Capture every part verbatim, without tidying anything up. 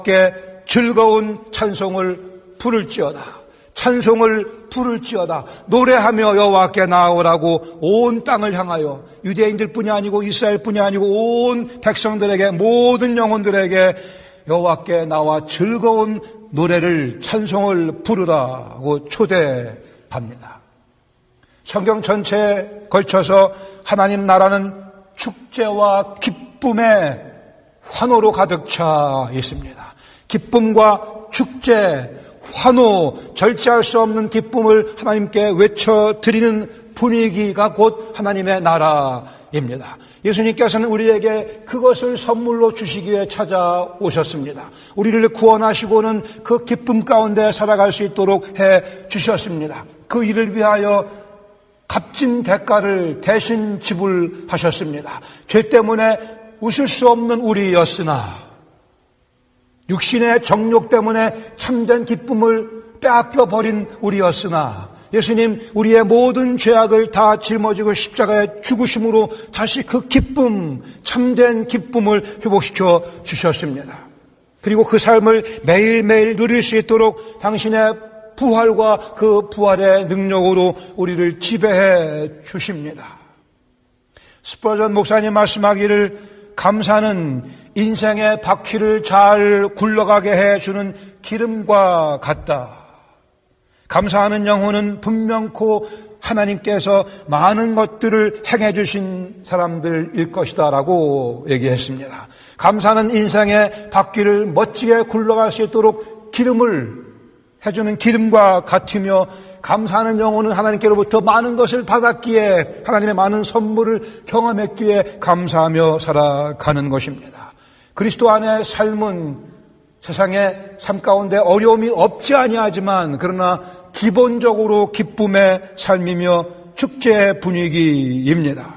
함께 즐거운 찬송을 부를지어다. 찬송을 부를지어다. 노래하며 여호와께 나아오라고 온 땅을 향하여 유대인들뿐이 아니고 이스라엘뿐이 아니고 온 백성들에게 모든 영혼들에게 여호와께 나와 즐거운 노래를 찬송을 부르라고 초대합니다. 성경 전체에 걸쳐서 하나님 나라는 축제와 기쁨의 환호로 가득 차 있습니다. 기쁨과 축제, 환호, 절제할 수 없는 기쁨을 하나님께 외쳐드리는 분위기가 곧 하나님의 나라입니다. 예수님께서는 우리에게 그것을 선물로 주시기 위해 찾아오셨습니다. 우리를 구원하시고는 그 기쁨 가운데 살아갈 수 있도록 해 주셨습니다. 그 일을 위하여 값진 대가를 대신 지불하셨습니다. 죄 때문에 웃을 수 없는 우리였으나 육신의 정욕 때문에 참된 기쁨을 빼앗겨 버린 우리였으나 예수님 우리의 모든 죄악을 다 짊어지고 십자가에 죽으심으로 다시 그 기쁨, 참된 기쁨을 회복시켜 주셨습니다. 그리고 그 삶을 매일매일 누릴 수 있도록 당신의 부활과 그 부활의 능력으로 우리를 지배해 주십니다. 스퍼전 목사님 말씀하기를 감사는 인생의 바퀴를 잘 굴러가게 해주는 기름과 같다. 감사하는 영혼은 분명코 하나님께서 많은 것들을 행해 주신 사람들일 것이다 라고 얘기했습니다. 감사는 인생의 바퀴를 멋지게 굴러갈 수 있도록 기름을 해주는 기름과 같으며 감사하는 영혼은 하나님께로부터 많은 것을 받았기에 하나님의 많은 선물을 경험했기에 감사하며 살아가는 것입니다. 그리스도 안의 삶은 세상의 삶 가운데 어려움이 없지 아니하지만 그러나 기본적으로 기쁨의 삶이며 축제의 분위기입니다.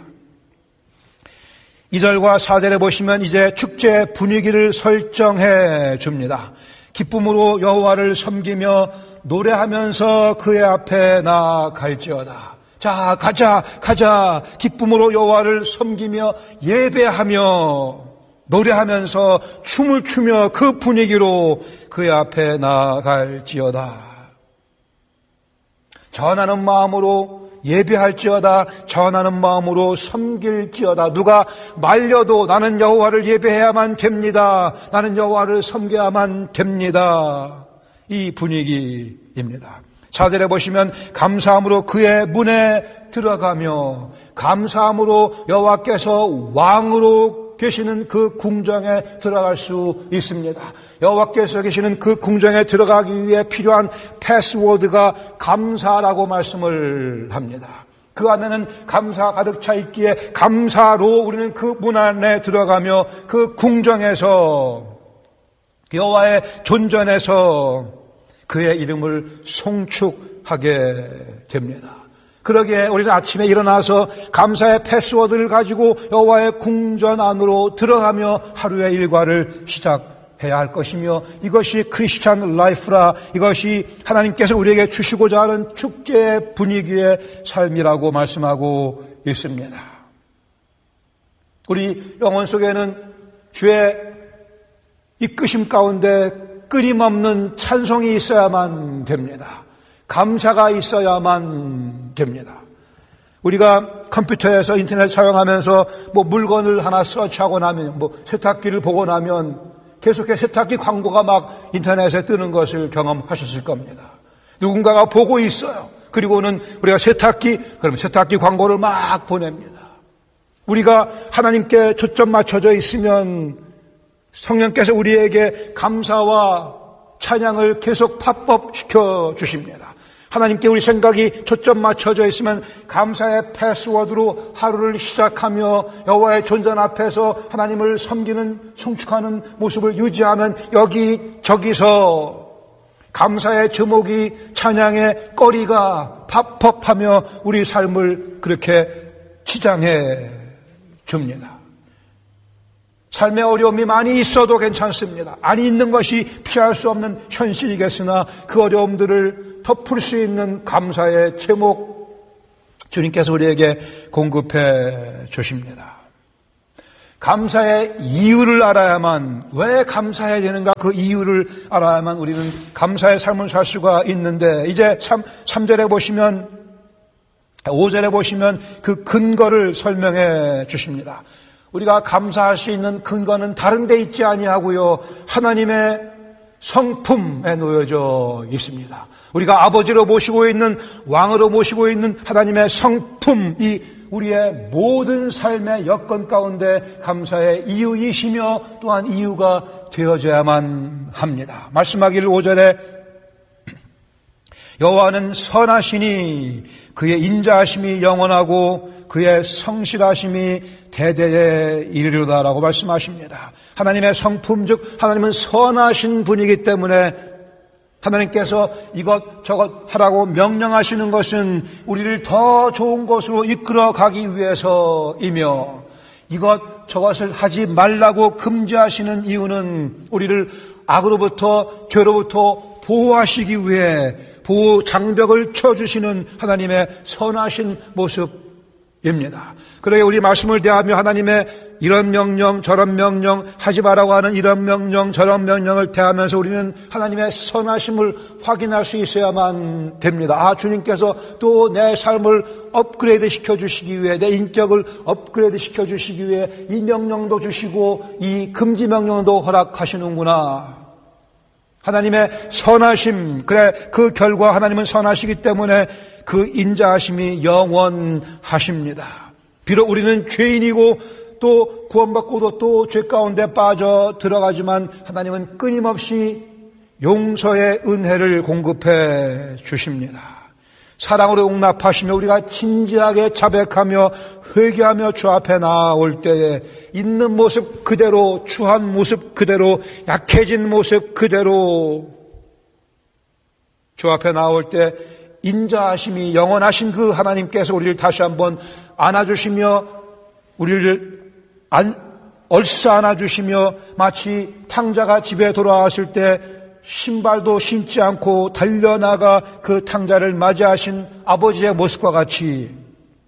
이 절과 사 절에 보시면 이제 축제의 분위기를 설정해 줍니다. 기쁨으로 여호와를 섬기며 노래하면서 그의 앞에 나아갈지어다. 자, 가자, 가자. 기쁨으로 여호와를 섬기며 예배하며 노래하면서 춤을 추며 그 분위기로 그의 앞에 나아갈지어다. 전하는 마음으로 예배할지어다. 전하는 마음으로 섬길지어다. 누가 말려도 나는 여호와를 예배해야만 됩니다. 나는 여호와를 섬겨야만 됩니다. 이 분위기입니다. 사 절에 보시면 감사함으로 그의 문에 들어가며 감사함으로 여호와께서 왕으로 계시는 그 궁정에 들어갈 수 있습니다. 여호와께서 계시는 그 궁정에 들어가기 위해 필요한 패스워드가 감사라고 말씀을 합니다. 그 안에는 감사 가득 차 있기에 감사로 우리는 그 문 안에 들어가며 그 궁정에서 여호와의 존전에서 그의 이름을 송축하게 됩니다. 그러기에 우리는 아침에 일어나서 감사의 패스워드를 가지고 여호와의 궁전 안으로 들어가며 하루의 일과를 시작해야 할 것이며 이것이 크리스찬 라이프라, 이것이 하나님께서 우리에게 주시고자 하는 축제의 분위기의 삶이라고 말씀하고 있습니다. 우리 영혼 속에는 주의 이끄심 가운데 끊임없는 찬송이 있어야만 됩니다. 감사가 있어야만 됩니다. 우리가 컴퓨터에서 인터넷 사용하면서 뭐 물건을 하나 서치하고 나면, 뭐 세탁기를 보고 나면 계속해서 세탁기 광고가 막 인터넷에 뜨는 것을 경험하셨을 겁니다. 누군가가 보고 있어요. 그리고는 우리가 세탁기, 그러면 세탁기 광고를 막 보냅니다. 우리가 하나님께 초점 맞춰져 있으면 성령께서 우리에게 감사와 찬양을 계속 팝업시켜 주십니다. 하나님께 우리 생각이 초점 맞춰져 있으면 감사의 패스워드로 하루를 시작하며 여호와의 존전 앞에서 하나님을 섬기는 송축하는 모습을 유지하면 여기저기서 감사의 제목이 찬양의 거리가 팝업하며 우리 삶을 그렇게 치장해 줍니다. 삶의 어려움이 많이 있어도 괜찮습니다. 아니 있는 것이 피할 수 없는 현실이겠으나 그 어려움들을 덮을 수 있는 감사의 제목 주님께서 우리에게 공급해 주십니다. 감사의 이유를 알아야만, 왜 감사해야 되는가 그 이유를 알아야만 우리는 감사의 삶을 살 수가 있는데, 이제 삼 절에 보시면, 오 절에 보시면 그 근거를 설명해 주십니다. 우리가 감사할 수 있는 근거는 다른 데 있지 아니하고요, 하나님의 성품에 놓여져 있습니다. 우리가 아버지로 모시고 있는, 왕으로 모시고 있는 하나님의 성품이 우리의 모든 삶의 여건 가운데 감사의 이유이시며 또한 이유가 되어져야만 합니다. 말씀하기를 오 절에 여호와는 선하시니 그의 인자하심이 영원하고 그의 성실하심이 대대에 이르리로다라고 말씀하십니다. 하나님의 성품, 즉 하나님은 선하신 분이기 때문에 하나님께서 이것 저것 하라고 명령하시는 것은 우리를 더 좋은 곳으로 이끌어 가기 위해서이며, 이것 저것을 하지 말라고 금지하시는 이유는 우리를 악으로부터, 죄로부터 보호하시기 위해 보호 장벽을 쳐주시는 하나님의 선하신 모습입니다. 그러게 우리 말씀을 대하며 하나님의 이런 명령 저런 명령, 하지 말라고 하는 이런 명령 저런 명령을 대하면서 우리는 하나님의 선하심을 확인할 수 있어야만 됩니다. 아, 주님께서 또 내 삶을 업그레이드 시켜주시기 위해, 내 인격을 업그레이드 시켜주시기 위해 이 명령도 주시고 이 금지 명령도 허락하시는구나. 하나님의 선하심, 그래 그 결과 하나님은 선하시기 때문에 그 인자하심이 영원하십니다. 비록 우리는 죄인이고 또 구원받고도 또 죄 가운데 빠져 들어가지만 하나님은 끊임없이 용서의 은혜를 공급해 주십니다. 사랑으로 용납하시며 우리가 진지하게 자백하며 회개하며 주 앞에 나올 때에 있는 모습 그대로, 추한 모습 그대로, 약해진 모습 그대로 주 앞에 나올 때 인자하심이 영원하신 그 하나님께서 우리를 다시 한번 안아주시며 우리를 안, 얼싸 안아주시며 마치 탕자가 집에 돌아왔을 때 신발도 신지 않고 달려나가 그 탕자를 맞이하신 아버지의 모습과 같이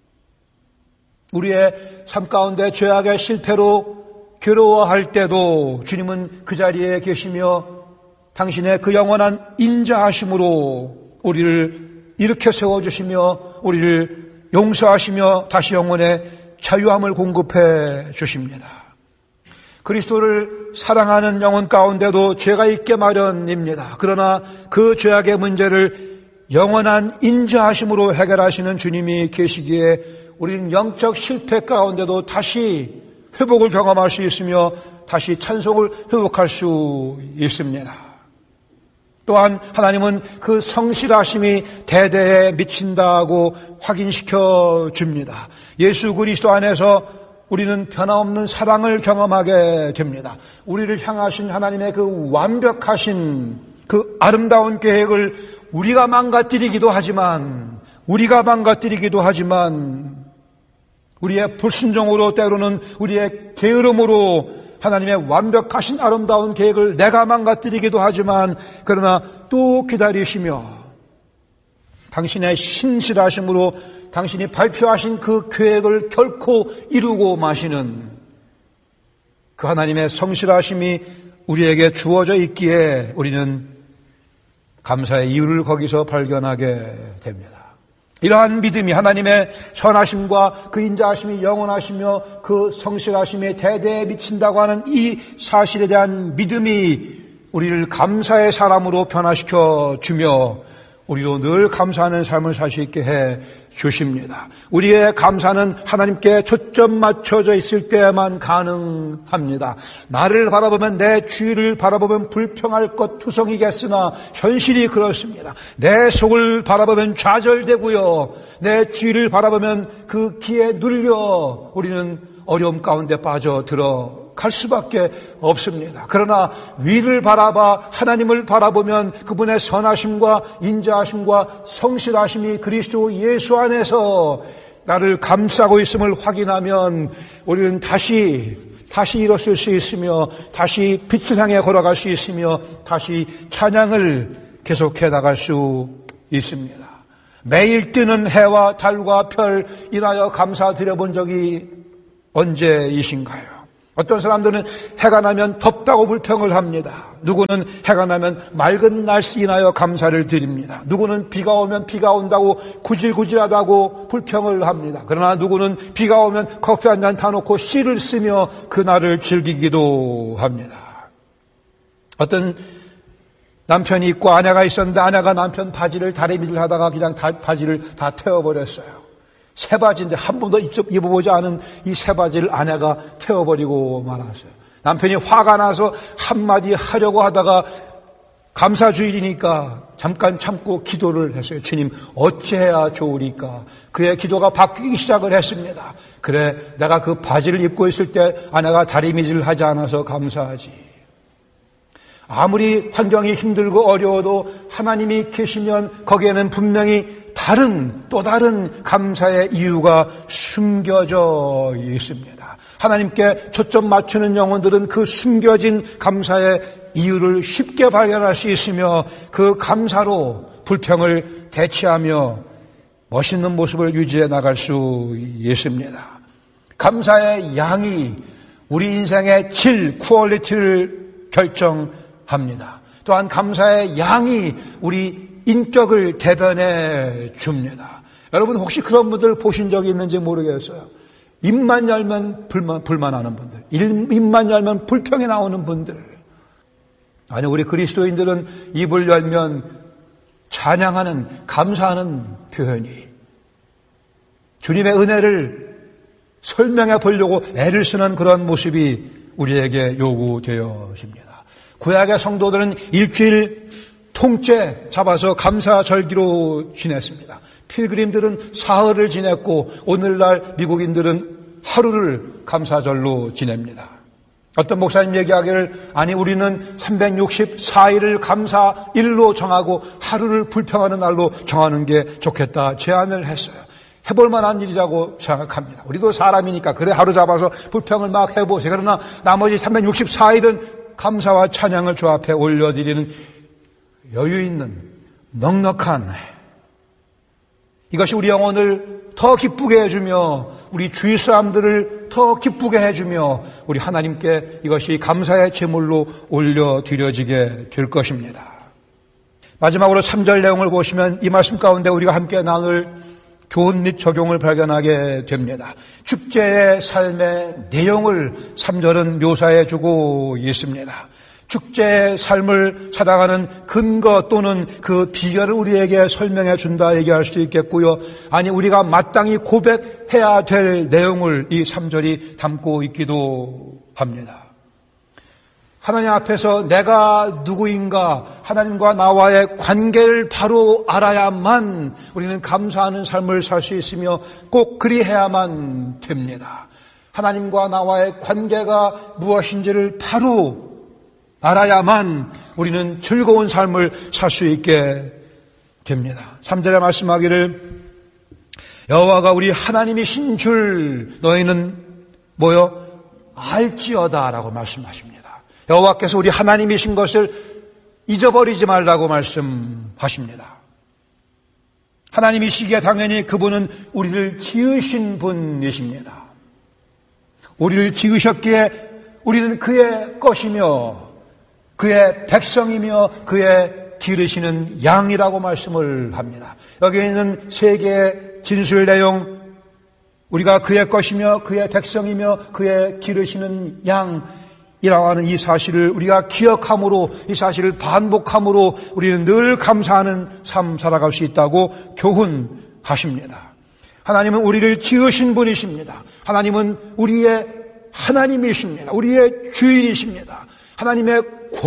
우리의 삶 가운데 죄악의 실패로 괴로워할 때도 주님은 그 자리에 계시며 당신의 그 영원한 인자하심으로 우리를 일으켜 세워주시며 우리를 용서하시며 다시 영혼의 자유함을 공급해 주십니다. 그리스도를 사랑하는 영혼 가운데도 죄가 있게 마련입니다. 그러나 그 죄악의 문제를 영원한 인자하심으로 해결하시는 주님이 계시기에 우리는 영적 실패 가운데도 다시 회복을 경험할 수 있으며 다시 찬송을 회복할 수 있습니다. 또한 하나님은 그 성실하심이 대대에 미친다고 확인시켜 줍니다. 예수 그리스도 안에서 우리는 변함없는 사랑을 경험하게 됩니다. 우리를 향하신 하나님의 그 완벽하신 그 아름다운 계획을 우리가 망가뜨리기도 하지만 우리가 망가뜨리기도 하지만 우리의 불순종으로 때로는 우리의 게으름으로 하나님의 완벽하신 아름다운 계획을 내가 망가뜨리기도 하지만 그러나 또 기다리시며 당신의 신실하심으로 당신이 발표하신 그 계획을 결코 이루고 마시는 그 하나님의 성실하심이 우리에게 주어져 있기에 우리는 감사의 이유를 거기서 발견하게 됩니다. 이러한 믿음이 하나님의 선하심과 그 인자하심이 영원하시며 그 성실하심이 대대에 미친다고 하는 이 사실에 대한 믿음이 우리를 감사의 사람으로 변화시켜 주며 우리로 늘 감사하는 삶을 살 수 있게 해 주십니다. 우리의 감사는 하나님께 초점 맞춰져 있을 때만 가능합니다. 나를 바라보면 내 주위를 바라보면 불평할 것 투성이겠으나 현실이 그렇습니다. 내 속을 바라보면 좌절되고요. 내 주위를 바라보면 그 기에 눌려 우리는 어려움 가운데 빠져들어 갈 수밖에 없습니다. 그러나 위를 바라봐 하나님을 바라보면 그분의 선하심과 인자하심과 성실하심이 그리스도 예수 안에서 나를 감싸고 있음을 확인하면 우리는 다시 다시 일어설 수 있으며 다시 빛을 향해 걸어갈 수 있으며 다시 찬양을 계속해 나갈 수 있습니다. 매일 뜨는 해와 달과 별 인하여 감사드려 본 적이 언제이신가요? 어떤 사람들은 해가 나면 덥다고 불평을 합니다. 누구는 해가 나면 맑은 날씨 인하여 감사를 드립니다. 누구는 비가 오면 비가 온다고 구질구질하다고 불평을 합니다. 그러나 누구는 비가 오면 커피 한 잔 타놓고 시를 쓰며 그 날을 즐기기도 합니다. 어떤 남편이 있고 아내가 있었는데 아내가 남편 바지를 다리미질 하다가 그냥 다, 바지를 다 태워버렸어요. 새 바지인데 한 번도 입어보지 않은 이 새 바지를 아내가 태워버리고 말았어요. 남편이 화가 나서 한마디 하려고 하다가 감사주일이니까 잠깐 참고 기도를 했어요. 주님, 어찌해야 좋으리까? 그의 기도가 바뀌기 시작을 했습니다. 그래, 내가 그 바지를 입고 있을 때 아내가 다리미질을 하지 않아서 감사하지. 아무리 환경이 힘들고 어려워도 하나님이 계시면 거기에는 분명히 다른 또 다른 감사의 이유가 숨겨져 있습니다. 하나님께 초점 맞추는 영혼들은 그 숨겨진 감사의 이유를 쉽게 발견할 수 있으며 그 감사로 불평을 대체하며 멋있는 모습을 유지해 나갈 수 있습니다. 감사의 양이 우리 인생의 질, 퀄리티를 결정합니다. 또한 감사의 양이 우리 인격을 대변해 줍니다. 여러분 혹시 그런 분들 보신 적이 있는지 모르겠어요. 입만 열면 불만, 불만하는 분들, 입만 열면 불평이 나오는 분들. 아니, 우리 그리스도인들은 입을 열면 찬양하는, 감사하는 표현이 주님의 은혜를 설명해 보려고 애를 쓰는 그런 모습이 우리에게 요구되어집니다. 구약의 성도들은 일주일 통째 잡아서 감사절기로 지냈습니다. 필그림들은 사흘을 지냈고 오늘날 미국인들은 하루를 감사절로 지냅니다. 어떤 목사님 얘기하기를 아니 우리는 삼백육십사 일을 감사일로 정하고 하루를 불평하는 날로 정하는 게 좋겠다 제안을 했어요. 해볼 만한 일이라고 생각합니다. 우리도 사람이니까 그래 하루 잡아서 불평을 막 해보세요. 그러나 나머지 삼백육십사 일은 감사와 찬양을 주 앞에 올려드리는 여유 있는 넉넉한 이것이 우리 영혼을 더 기쁘게 해주며 우리 주위 사람들을 더 기쁘게 해주며 우리 하나님께 이것이 감사의 제물로 올려드려지게 될 것입니다. 마지막으로 삼 절 내용을 보시면 이 말씀 가운데 우리가 함께 나눌 교훈 및 적용을 발견하게 됩니다. 축제의 삶의 내용을 삼 절은 묘사해주고 있습니다. 축제의 삶을 살아가는 근거 또는 그 비결을 우리에게 설명해 준다 얘기할 수도 있겠고요. 아니 우리가 마땅히 고백해야 될 내용을 이 삼 절이 담고 있기도 합니다. 하나님 앞에서 내가 누구인가 하나님과 나와의 관계를 바로 알아야만 우리는 감사하는 삶을 살 수 있으며 꼭 그리해야만 됩니다. 하나님과 나와의 관계가 무엇인지를 바로 알아야만 우리는 즐거운 삶을 살 수 있게 됩니다. 삼 절에 말씀하기를 여호와가 우리 하나님이신 줄 너희는 뭐요? 알지어다 라고 말씀하십니다. 여호와께서 우리 하나님이신 것을 잊어버리지 말라고 말씀하십니다. 하나님이시기에 당연히 그분은 우리를 지으신 분이십니다. 우리를 지으셨기에 우리는 그의 것이며 그의 백성이며 그의 기르시는 양이라고 말씀을 합니다. 여기 있는 세 개의 진술 내용 우리가 그의 것이며 그의 백성이며 그의 기르시는 양이라고 하는 이 사실을 우리가 기억함으로 이 사실을 반복함으로 우리는 늘 감사하는 삶 살아갈 수 있다고 교훈하십니다. 하나님은 우리를 지으신 분이십니다. 하나님은 우리의 하나님이십니다. 우리의 주인이십니다. 하나님의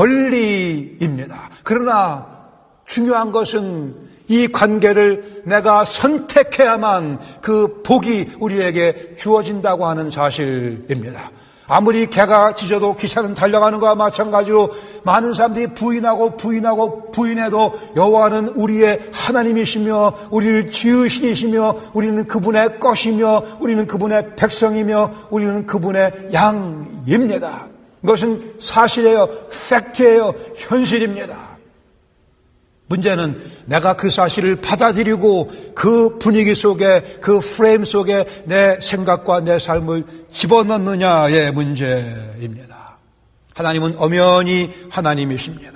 권리입니다. 그러나 중요한 것은 이 관계를 내가 선택해야만 그 복이 우리에게 주어진다고 하는 사실입니다. 아무리 개가 짖어도 기차는 달려가는 것과 마찬가지로 많은 사람들이 부인하고 부인하고 부인해도 여호와는 우리의 하나님이시며 우리를 지으시니시며 우리는 그분의 것이며 우리는 그분의 백성이며 우리는 그분의 양입니다. 이것은 사실이에요. 팩트예요. 현실입니다. 문제는 내가 그 사실을 받아들이고 그 분위기 속에, 그 프레임 속에 내 생각과 내 삶을 집어넣느냐의 문제입니다. 하나님은 엄연히 하나님이십니다.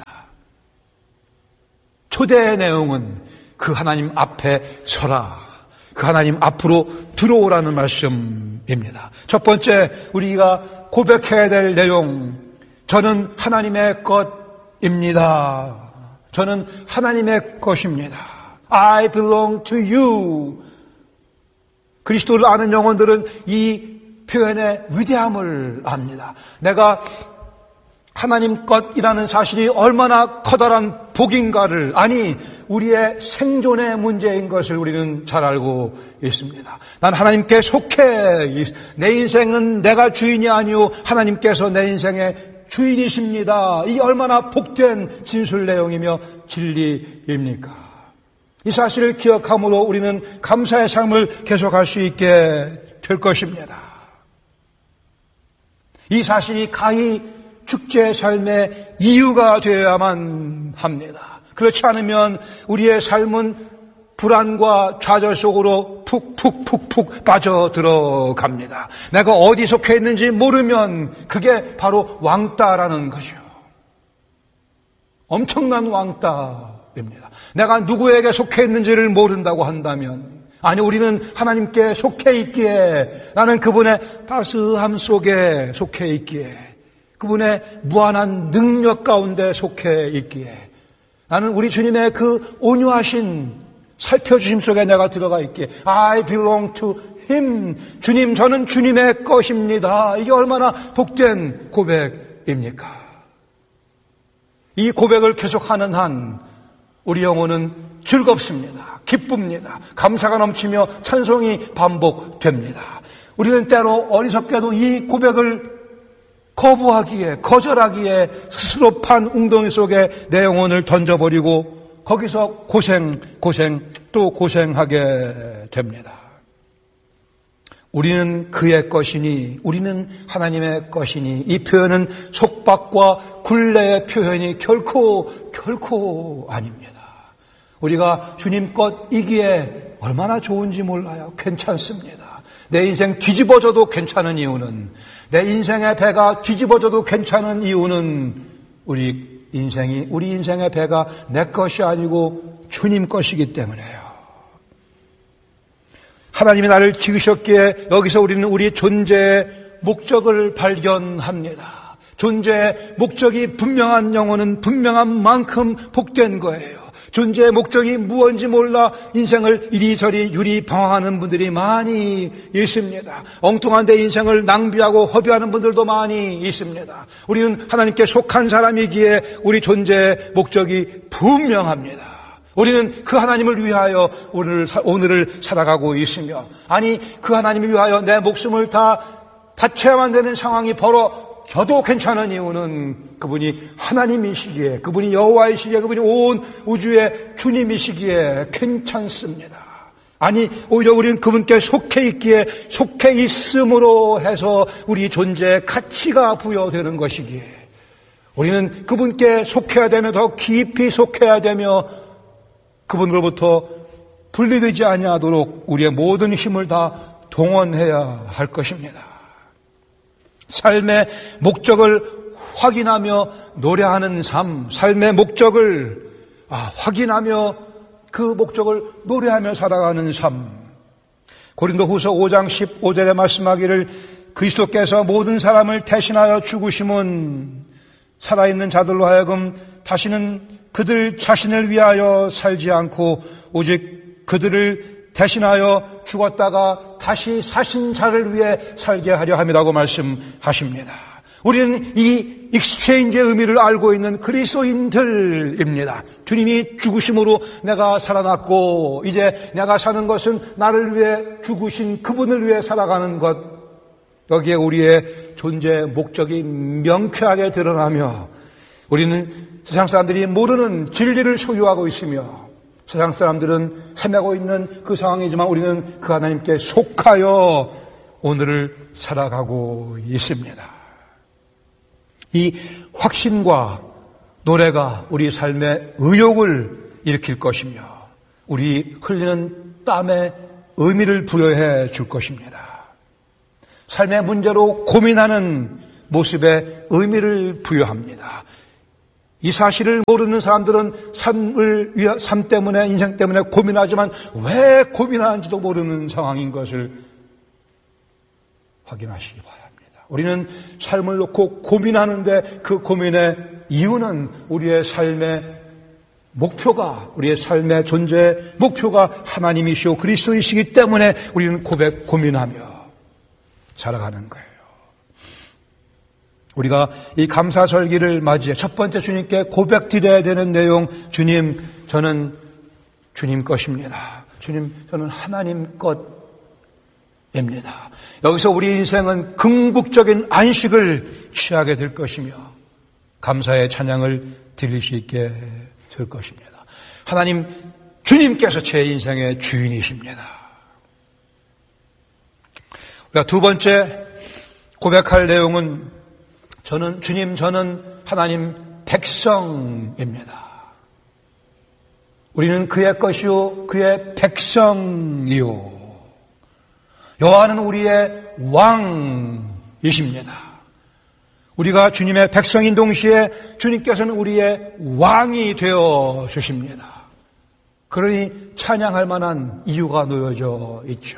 초대의 내용은 그 하나님 앞에 서라, 그 하나님 앞으로 들어오라는 말씀입니다. 첫 번째 우리가 고백해야 될 내용, 저는 하나님의 것입니다. 저는 하나님의 것입니다. I belong to you. 그리스도를 아는 영혼들은 이 표현의 위대함을 압니다. 내가 하나님 것이라는 사실이 얼마나 커다란 복인가를, 아니 우리의 생존의 문제인 것을 우리는 잘 알고 있습니다. 난 하나님께 속해, 내 인생은 내가 주인이 아니오 하나님께서 내 인생의 주인이십니다. 이게 얼마나 복된 진술 내용이며 진리입니까? 이 사실을 기억함으로 우리는 감사의 삶을 계속할 수 있게 될 것입니다. 이 사실이 가히 축제의 삶의 이유가 되어야만 합니다. 그렇지 않으면 우리의 삶은 불안과 좌절 속으로 푹푹푹푹 빠져들어갑니다. 내가 어디 속해 있는지 모르면 그게 바로 왕따라는 것이요. 엄청난 왕따입니다. 내가 누구에게 속해 있는지를 모른다고 한다면, 아니 우리는 하나님께 속해 있기에, 나는 그분의 따스함 속에 속해 있기에, 그분의 무한한 능력 가운데 속해 있기에, 나는 우리 주님의 그 온유하신 살펴주심 속에 내가 들어가 있기에 I belong to Him. 주님, 저는 주님의 것입니다. 이게 얼마나 복된 고백입니까? 이 고백을 계속하는 한 우리 영혼은 즐겁습니다. 기쁩니다. 감사가 넘치며 찬송이 반복됩니다. 우리는 때로 어리석게도 이 고백을 거부하기에, 거절하기에 스스로 판 웅덩이 속에 내 영혼을 던져버리고 거기서 고생, 고생, 또 고생하게 됩니다. 우리는 그의 것이니, 우리는 하나님의 것이니, 이 표현은 속박과 굴레의 표현이 결코, 결코 아닙니다. 우리가 주님 것이기에 얼마나 좋은지 몰라요. 괜찮습니다. 내 인생 뒤집어져도 괜찮은 이유는, 내 인생의 배가 뒤집어져도 괜찮은 이유는 우리 인생이, 우리 인생의 배가 내 것이 아니고 주님 것이기 때문에요. 하나님이 나를 지으셨기에 여기서 우리는 우리 존재의 목적을 발견합니다. 존재의 목적이 분명한 영혼은 분명한 만큼 복된 거예요. 존재의 목적이 무엇인지 몰라 인생을 이리저리 유리방황하는 분들이 많이 있습니다. 엉뚱한 데 인생을 낭비하고 허비하는 분들도 많이 있습니다. 우리는 하나님께 속한 사람이기에 우리 존재의 목적이 분명합니다. 우리는 그 하나님을 위하여 오늘, 오늘을 살아가고 있으며, 아니 그 하나님을 위하여 내 목숨을 다 바쳐야만 되는 상황이 벌어 저도 괜찮은 이유는 그분이 하나님이시기에, 그분이 여호와이시기에, 그분이 온 우주의 주님이시기에 괜찮습니다. 아니 오히려 우리는 그분께 속해 있기에, 속해 있음으로 해서 우리 존재에 가치가 부여되는 것이기에, 우리는 그분께 속해야 되며 더 깊이 속해야 되며 그분으로부터 분리되지 아니하도록 우리의 모든 힘을 다 동원해야 할 것입니다. 삶의 목적을 확인하며 노래하는 삶, 삶의 목적을 아, 확인하며 그 목적을 노래하며 살아가는 삶. 고린도후서 오 장 십오 절에 말씀하기를 그리스도께서 모든 사람을 대신하여 죽으심은 살아있는 자들로 하여금 다시는 그들 자신을 위하여 살지 않고 오직 그들을 대신하여 죽었다가 다시 사신 자를 위해 살게 하려 함이라고 말씀하십니다. 우리는 이 익스체인지의 의미를 알고 있는 그리스도인들입니다. 주님이 죽으심으로 내가 살아났고 이제 내가 사는 것은 나를 위해 죽으신 그분을 위해 살아가는 것, 여기에 우리의 존재의 목적이 명쾌하게 드러나며 우리는 세상 사람들이 모르는 진리를 소유하고 있으며 세상 사람들은 헤매고 있는 그 상황이지만 우리는 그 하나님께 속하여 오늘을 살아가고 있습니다. 이 확신과 노래가 우리 삶의 의욕을 일으킬 것이며 우리 흘리는 땀에 의미를 부여해 줄 것입니다. 삶의 문제로 고민하는 모습에 의미를 부여합니다. 이 사실을 모르는 사람들은 삶을 위해, 삶 때문에, 인생 때문에 고민하지만 왜 고민하는지도 모르는 상황인 것을 확인하시기 바랍니다. 우리는 삶을 놓고 고민하는데 그 고민의 이유는 우리의 삶의 목표가, 우리의 삶의 존재의 목표가 하나님이시오 그리스도이시기 때문에 우리는 고백, 고민하며 살아가는 거예요. 우리가 이 감사절기를 맞이해 첫 번째 주님께 고백드려야 되는 내용, 주님, 저는 주님 것입니다. 주님, 저는 하나님 것입니다. 여기서 우리 인생은 궁극적인 안식을 취하게 될 것이며 감사의 찬양을 드릴 수 있게 될 것입니다. 하나님, 주님께서 제 인생의 주인이십니다. 우리가 두 번째 고백할 내용은 저는 주님, 저는 하나님 백성입니다. 우리는 그의 것이요 그의 백성이요. 여호와는 우리의 왕이십니다. 우리가 주님의 백성인 동시에 주님께서는 우리의 왕이 되어 주십니다. 그러니 찬양할 만한 이유가 놓여져 있죠.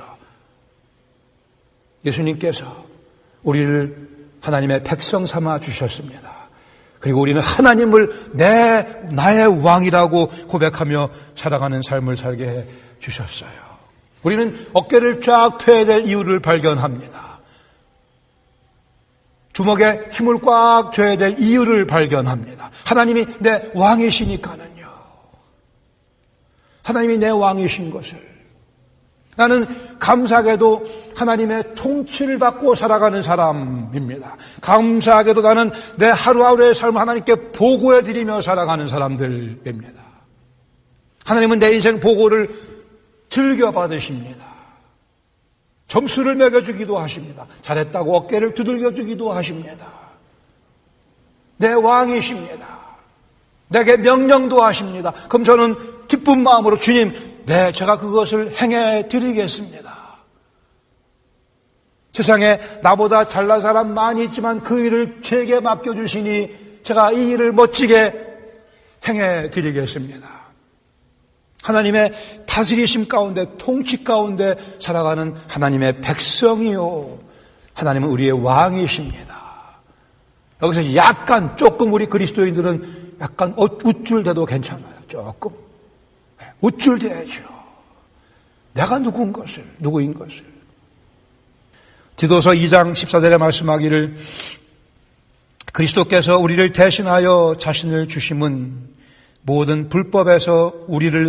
예수님께서 우리를 하나님의 백성 삼아 주셨습니다. 그리고 우리는 하나님을 내, 나의 왕이라고 고백하며 살아가는 삶을 살게 해 주셨어요. 우리는 어깨를 쫙 펴야 될 이유를 발견합니다. 주먹에 힘을 꽉 줘야 될 이유를 발견합니다. 하나님이 내 왕이시니까는요. 하나님이 내 왕이신 것을. 나는 감사하게도 하나님의 통치를 받고 살아가는 사람입니다. 감사하게도 나는 내 하루하루의 삶을 하나님께 보고해드리며 살아가는 사람들입니다. 하나님은 내 인생 보고를 즐겨 받으십니다. 점수를 매겨주기도 하십니다. 잘했다고 어깨를 두들겨주기도 하십니다. 내 왕이십니다. 내게 명령도 하십니다. 그럼 저는 기쁜 마음으로 주님, 네, 제가 그것을 행해 드리겠습니다. 세상에 나보다 잘난 사람 많이 있지만 그 일을 제게 맡겨주시니 제가 이 일을 멋지게 행해 드리겠습니다. 하나님의 다스리심 가운데, 통치 가운데 살아가는 하나님의 백성이요. 하나님은 우리의 왕이십니다. 여기서 약간, 조금 우리 그리스도인들은 약간 우쭐대도 괜찮아요. 조금. 우쭐대야죠. 내가 누구인 것을, 누구인 것을. 디도서 이 장 십사 절에 말씀하기를 그리스도께서 우리를 대신하여 자신을 주심은 모든 불법에서 우리를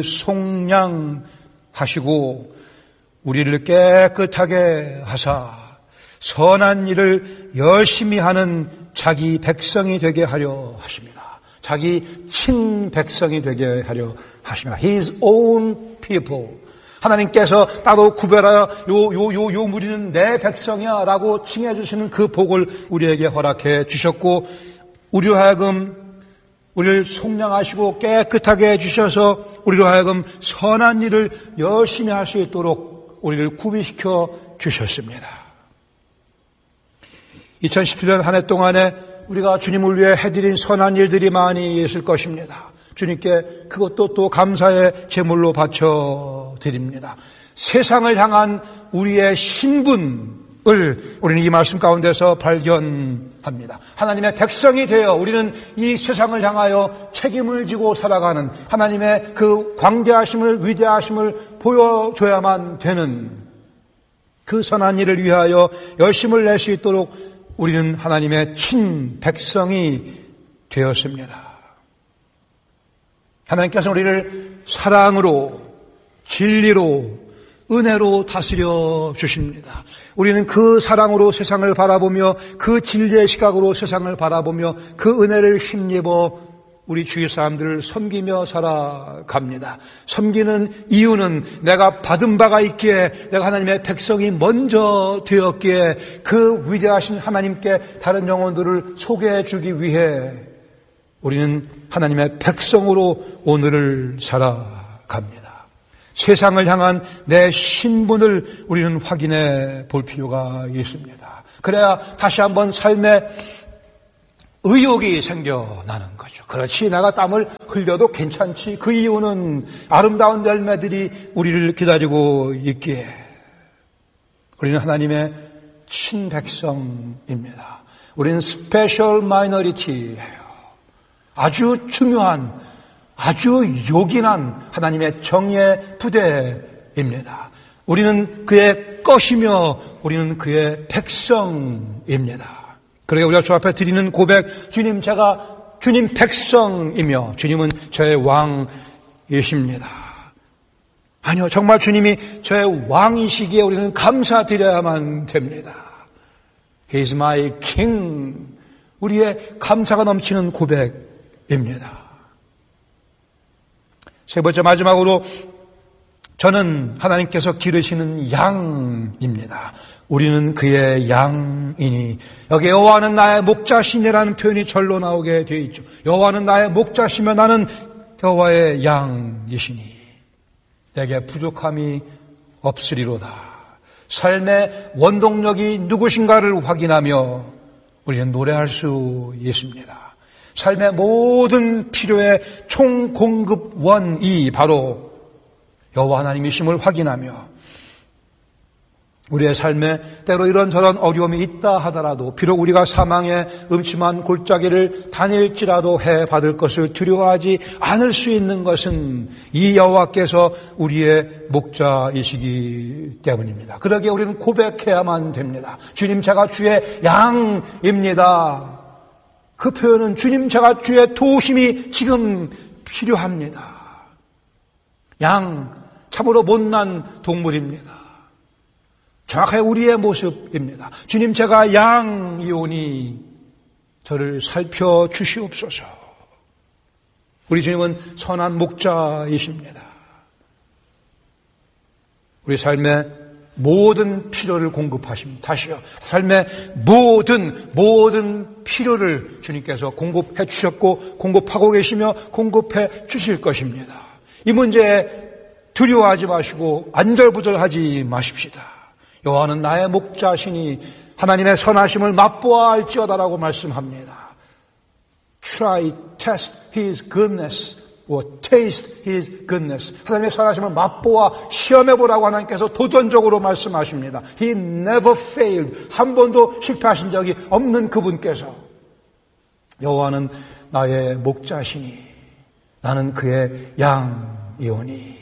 속량하시고 우리를 깨끗하게 하사 선한 일을 열심히 하는 자기 백성이 되게 하려 하십니다. 자기 친백성이 되게 하려 하십니다. His own people. 하나님께서 따로 구별하여 요, 요, 요, 요 무리는 내 백성이야 라고 칭해 주시는 그 복을 우리에게 허락해 주셨고 우리로 하여금 우리를 속량하시고 깨끗하게 해주셔서 우리로 하여금 선한 일을 열심히 할 수 있도록 우리를 구비시켜 주셨습니다. 이천십칠 년 한 해 동안에 우리가 주님을 위해 해드린 선한 일들이 많이 있을 것입니다. 주님께 그것도 또 감사의 제물로 바쳐드립니다. 세상을 향한 우리의 신분 을 우리는 이 말씀 가운데서 발견합니다. 하나님의 백성이 되어 우리는 이 세상을 향하여 책임을 지고 살아가는 하나님의 그 광대하심을 위대하심을 보여줘야만 되는 그 선한 일을 위하여 열심을 낼 수 있도록 우리는 하나님의 친백성이 되었습니다. 하나님께서 우리를 사랑으로 진리로 은혜로 다스려 주십니다. 우리는 그 사랑으로 세상을 바라보며 그 진리의 시각으로 세상을 바라보며 그 은혜를 힘입어 우리 주위 사람들을 섬기며 살아갑니다. 섬기는 이유는 내가 받은 바가 있기에 내가 하나님의 백성이 먼저 되었기에 그 위대하신 하나님께 다른 영혼들을 소개해 주기 위해 우리는 하나님의 백성으로 오늘을 살아갑니다. 세상을 향한 내 신분을 우리는 확인해 볼 필요가 있습니다. 그래야 다시 한번 삶의 의욕이 생겨나는 거죠. 그렇지, 내가 땀을 흘려도 괜찮지. 그 이유는 아름다운 열매들이 우리를 기다리고 있기에 우리는 하나님의 친백성입니다. 우리는 스페셜 마이너리티예요. 아주 중요한, 아주 요긴한 하나님의 정예 부대입니다. 우리는 그의 것이며 우리는 그의 백성입니다. 그러니까 우리가 주 앞에 드리는 고백, 주님, 제가 주님 백성이며 주님은 저의 왕이십니다. 아니요, 정말 주님이 저의 왕이시기에 우리는 감사드려야만 됩니다. He is my king. 우리의 감사가 넘치는 고백입니다. 세 번째, 마지막으로 저는 하나님께서 기르시는 양입니다. 우리는 그의 양이니. 여기 여호와는 나의 목자시니라는 표현이 절로 나오게 되어 있죠. 여호와는 나의 목자시며 나는 여호와의 양이시니 내게 부족함이 없으리로다. 삶의 원동력이 누구신가를 확인하며 우리는 노래할 수 있습니다. 삶의 모든 필요의 총공급원이 바로 여호와 하나님이심을 확인하며 우리의 삶에 때로 이런저런 어려움이 있다 하더라도 비록 우리가 사망의 음침한 골짜기를 다닐지라도 해받을 것을 두려워하지 않을 수 있는 것은 이 여호와께서 우리의 목자이시기 때문입니다. 그러기에 우리는 고백해야만 됩니다. 주님, 제가 주의 양입니다. 그 표현은 주님, 제가 주의 도우심이 지금 필요합니다. 양, 참으로 못난 동물입니다. 정확하게 우리의 모습입니다. 주님, 제가 양이오니 저를 살펴주시옵소서. 우리 주님은 선한 목자이십니다. 우리 삶의 모든 필요를 공급하십니다. 다시요. 삶의 모든 모든 필요를 주님께서 공급해 주셨고 공급하고 계시며 공급해 주실 것입니다. 이 문제에 두려워하지 마시고 안절부절하지 마십시다. 여호와는 나의 목자시니 하나님의 선하심을 맛보아 알지어다라고 말씀합니다. Try, test His goodness or taste His goodness. 하나님의 선하심을 맛보아 시험해보라고 하나님께서 도전적으로 말씀하십니다. He never failed. 한 번도 실패하신 적이 없는 그분께서 여호와는 나의 목자시니 나는 그의 양이오니.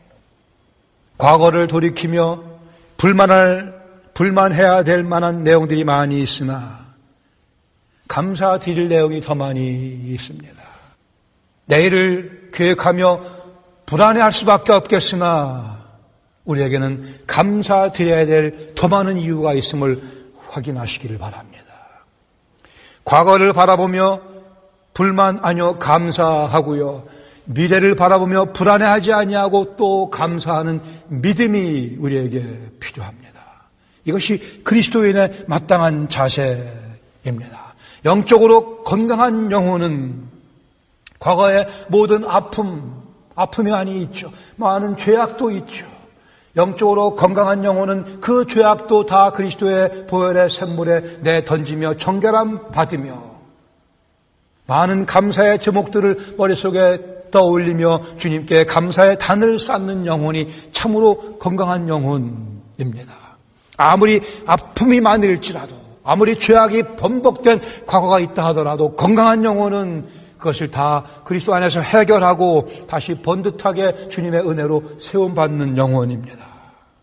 과거를 돌이키며 불만할, 불만해야 될 만한 내용들이 많이 있으나 감사드릴 내용이 더 많이 있습니다. 내일을 계획하며 불안해할 수밖에 없겠으나 우리에게는 감사드려야 될 더 많은 이유가 있음을 확인하시기를 바랍니다. 과거를 바라보며 불만 아니요 감사하고요. 미래를 바라보며 불안해하지 아니하고 또 감사하는 믿음이 우리에게 필요합니다. 이것이 그리스도인의 마땅한 자세입니다. 영적으로 건강한 영혼은 과거의 모든 아픔, 아픔이 많이 있죠. 많은 죄악도 있죠. 영적으로 건강한 영혼은 그 죄악도 다 그리스도의 보혈의 샘물에 내던지며 정결함 받으며 많은 감사의 제목들을 머릿속에 떠올리며 주님께 감사의 단을 쌓는 영혼이 참으로 건강한 영혼입니다. 아무리 아픔이 많을지라도 아무리 죄악이 번복된 과거가 있다 하더라도 건강한 영혼은 그것을 다 그리스도 안에서 해결하고 다시 번듯하게 주님의 은혜로 세움받는 영혼입니다.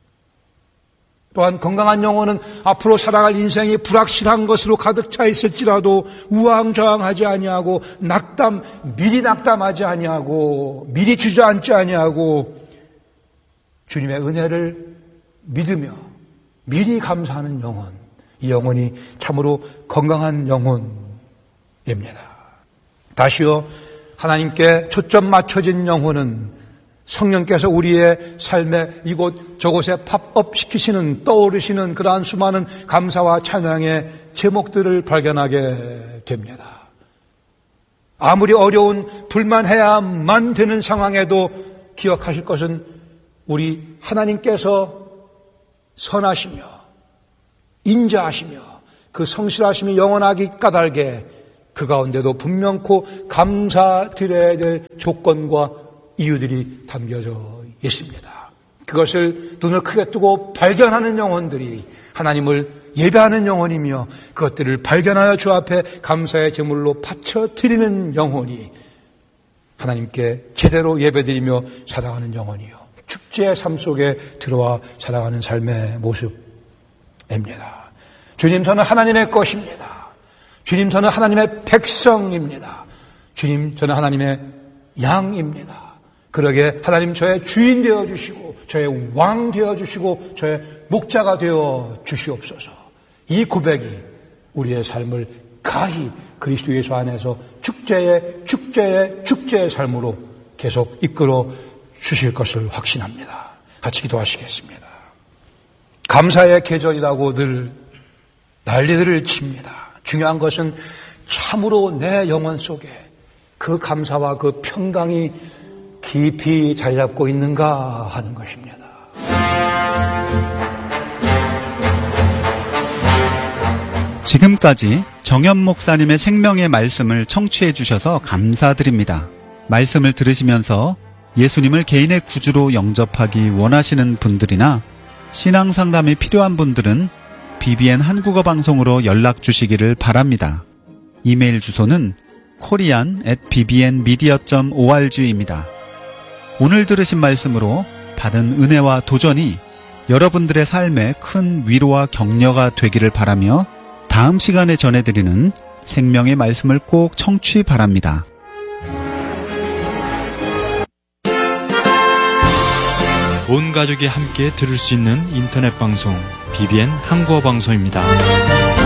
또한 건강한 영혼은 앞으로 살아갈 인생이 불확실한 것으로 가득 차 있을지라도 우왕좌왕하지 아니하고 낙담, 미리 낙담하지 아니하고 미리 주저앉지 아니하고 주님의 은혜를 믿으며 미리 감사하는 영혼, 이 영혼이 참으로 건강한 영혼입니다. 다시요, 하나님께 초점 맞춰진 영혼은 성령께서 우리의 삶에 이곳 저곳에 팝업 시키시는 떠오르시는 그러한 수많은 감사와 찬양의 제목들을 발견하게 됩니다. 아무리 어려운 불만해야만 되는 상황에도 기억하실 것은 우리 하나님께서 선하시며 인자하시며 그 성실하심이 영원하기 까닭에 그 가운데도 분명코 감사드려야 될 조건과 이유들이 담겨져 있습니다. 그것을 눈을 크게 뜨고 발견하는 영혼들이 하나님을 예배하는 영혼이며 그것들을 발견하여 주 앞에 감사의 제물로 바쳐드리는 영혼이 하나님께 제대로 예배드리며 살아가는 영혼이요. 축제의 삶 속에 들어와 살아가는 삶의 모습입니다. 주님, 저는 하나님의 것입니다. 주님, 저는 하나님의 백성입니다. 주님, 저는 하나님의 양입니다. 그러게 하나님 저의 주인 되어주시고 저의 왕 되어주시고 저의 목자가 되어주시옵소서. 이 고백이 우리의 삶을 가히 그리스도 예수 안에서 축제의 축제의 축제의 삶으로 계속 이끌어 주실 것을 확신합니다. 같이 기도하시겠습니다. 감사의 계절이라고 늘 난리들을 칩니다. 중요한 것은 참으로 내 영혼 속에 그 감사와 그 평강이 깊이 자리 잡고 있는가 하는 것입니다. 지금까지 정현 목사님의 생명의 말씀을 청취해 주셔서 감사드립니다. 말씀을 들으시면서 예수님을 개인의 구주로 영접하기 원하시는 분들이나 신앙 상담이 필요한 분들은 비비엔 한국어 방송으로 연락 주시기를 바랍니다. 이메일 주소는 코리안 앳 비비엔 미디어 닷 오알지입니다. 오늘 들으신 말씀으로 받은 은혜와 도전이 여러분들의 삶에 큰 위로와 격려가 되기를 바라며 다음 시간에 전해드리는 생명의 말씀을 꼭 청취 바랍니다. 온 가족이 함께 들을 수 있는 인터넷 방송 비비엔 한국어 방송입니다.